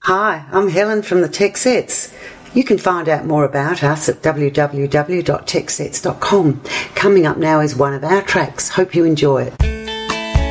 Hi, I'm Helen from the Tech Sets. You can find out more about us at www.techsets.com. Coming up now is one of our tracks. Hope you enjoy it.